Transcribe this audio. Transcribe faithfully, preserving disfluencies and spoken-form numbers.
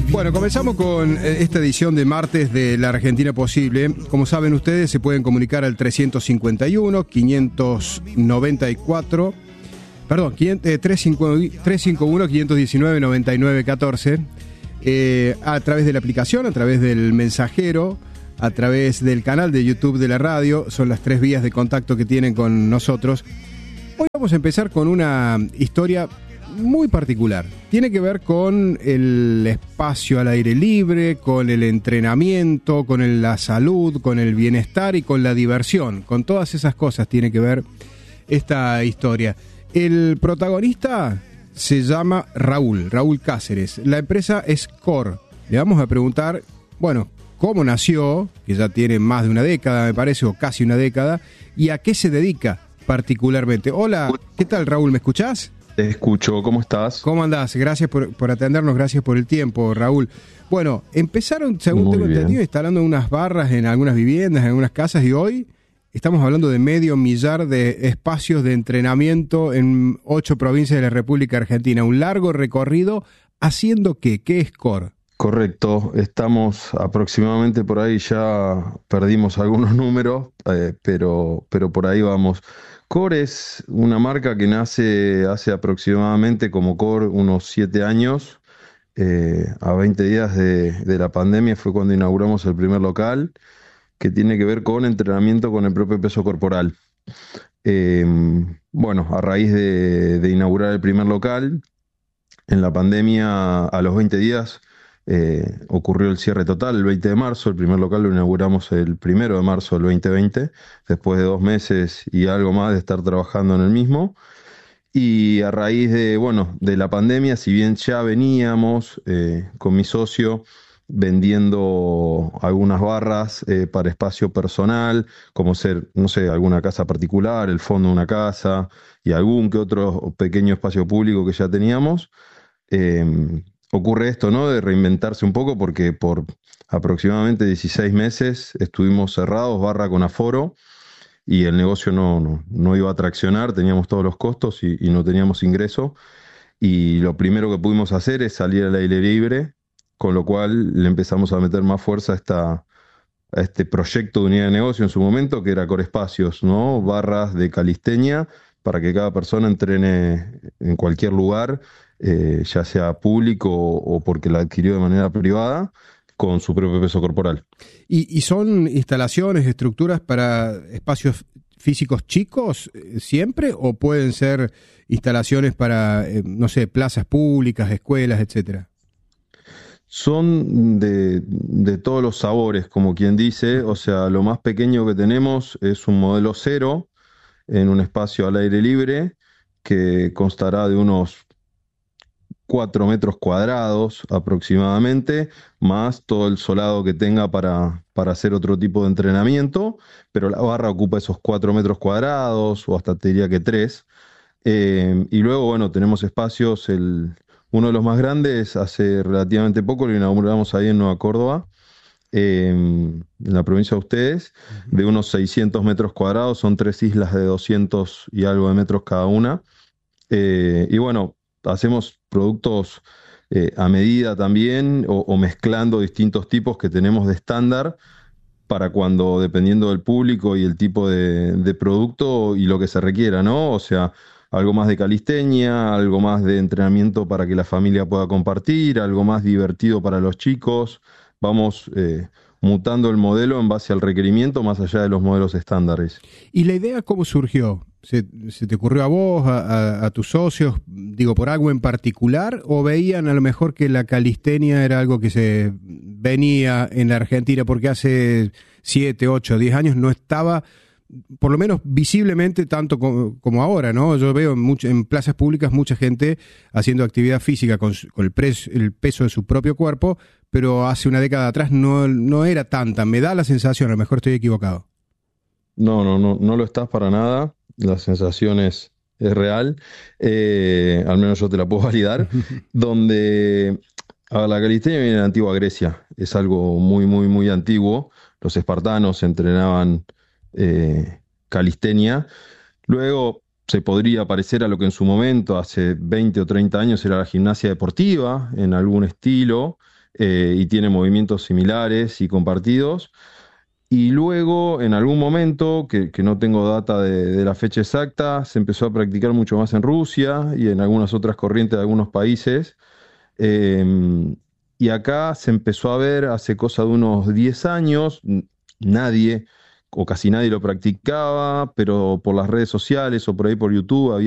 Bueno, comenzamos con esta edición de martes de La Argentina Posible. Como saben ustedes, se pueden comunicar al trescientos cincuenta y uno, quinientos noventa y cuatro, perdón, trescientos cincuenta y uno, quinientos diecinueve, noventa y nueve, catorce, eh, a través de la aplicación, a través del mensajero, a través del canal de YouTube de la radio. Son las tres vías de contacto que tienen con nosotros. Hoy vamos a empezar con una historia muy particular. Tiene que ver con el espacio al aire libre, con el entrenamiento, con el- la salud, con el bienestar y con la diversión. Con todas esas cosas tiene que ver esta historia. El protagonista se llama Raúl, Raúl Cáceres. La empresa es Cor. Le vamos a preguntar, bueno, cómo nació, que ya tiene más de una década, me parece, o casi una década, y a qué se dedica particularmente. Hola, ¿qué tal, Raúl? ¿Me escuchás? Te escucho, ¿cómo estás? ¿Cómo andás? Gracias por, por atendernos, gracias por el tiempo, Raúl. Bueno, empezaron, según Muy tengo bien. entendido, instalando unas barras en algunas viviendas, en algunas casas, y hoy estamos hablando de medio millar de espacios de entrenamiento en ocho provincias de la República Argentina. Un largo recorrido. ¿Haciendo qué? ¿Qué es Cor? Correcto, estamos aproximadamente por ahí, ya perdimos algunos números, eh, pero, pero por ahí vamos. Core es una marca que nace hace aproximadamente como Core unos siete años. Eh, a veinte días de, de la pandemia fue cuando inauguramos el primer local, que tiene que ver con entrenamiento con el propio peso corporal. Eh, bueno, a raíz de, de inaugurar el primer local, en la pandemia, a los veinte días, eh, ocurrió el cierre total, el veinte de marzo. El primer local lo inauguramos el primero de marzo del veinte veinte, después de dos meses y algo más de estar trabajando en el mismo. Y a raíz de, bueno, de la pandemia, si bien ya veníamos eh, con mi socio vendiendo algunas barras eh, para espacio personal, como ser, no sé, alguna casa particular, el fondo de una casa y algún que otro pequeño espacio público que ya teníamos, eh, ocurre esto, ¿no? De reinventarse un poco, porque por aproximadamente dieciséis meses estuvimos cerrados, barra con aforo, y el negocio no, no, no iba a traccionar, teníamos todos los costos y, y no teníamos ingreso. Y lo primero que pudimos hacer es salir al aire libre, con lo cual le empezamos a meter más fuerza a, esta, a este proyecto de unidad de negocio en su momento, que era Core Espacios, ¿no? Barras de calistenia para que cada persona entrene en cualquier lugar, eh, ya sea público o, o porque la adquirió de manera privada, con su propio peso corporal. ¿Y, y son instalaciones, estructuras para espacios físicos chicos eh, siempre, o pueden ser instalaciones para, eh, no sé, plazas públicas, escuelas, etcétera? Son de, de todos los sabores, como quien dice. O sea, lo más pequeño que tenemos es un modelo cero en un espacio al aire libre que constará de unos cuatro metros cuadrados aproximadamente, más todo el solado que tenga para, para hacer otro tipo de entrenamiento, pero la barra ocupa esos cuatro metros cuadrados, o hasta te diría que tres. Eh, y luego, bueno, tenemos espacios, el, uno de los más grandes, hace relativamente poco, lo inauguramos ahí en Nueva Córdoba, eh, en la provincia de ustedes, de unos seiscientos metros cuadrados. Son tres islas de doscientos y algo de metros cada una. Eh, y bueno, hacemos productos eh, a medida también, o, o mezclando distintos tipos que tenemos de estándar para cuando, dependiendo del público y el tipo de, de producto y lo que se requiera, ¿no? O sea, algo más de calistenia, algo más de entrenamiento para que la familia pueda compartir, algo más divertido para los chicos. Vamos eh, mutando el modelo en base al requerimiento, más allá de los modelos estándares. ¿Y la idea cómo surgió? ¿Se, se te ocurrió a vos, a, a, a tus socios, digo, por algo en particular, o veían a lo mejor que la calistenia era algo que se venía en la Argentina porque hace siete, ocho, diez años no estaba, por lo menos visiblemente, tanto como, como ahora, ¿no? Yo veo en, much, en plazas públicas mucha gente haciendo actividad física con, con el, pres, el peso de su propio cuerpo, pero hace una década atrás no, no era tanta. Me da la sensación, a lo mejor estoy equivocado. No, no, no, no lo estás para nada. La sensación es, es real. Eh, al menos yo te la puedo validar. Donde a la calistenia viene de la antigua Grecia. Es algo muy, muy, muy antiguo. Los espartanos entrenaban eh, calistenia. Luego se podría parecer a lo que en su momento, hace veinte o treinta años, era la gimnasia deportiva, en algún estilo. eh, y tiene movimientos similares y compartidos. Y luego, en algún momento, que, que no tengo data de, de la fecha exacta, se empezó a practicar mucho más en Rusia y en algunas otras corrientes de algunos países. Eh, y acá se empezó a ver hace cosa de unos diez años, n- nadie o casi nadie lo practicaba, pero por las redes sociales o por ahí por YouTube había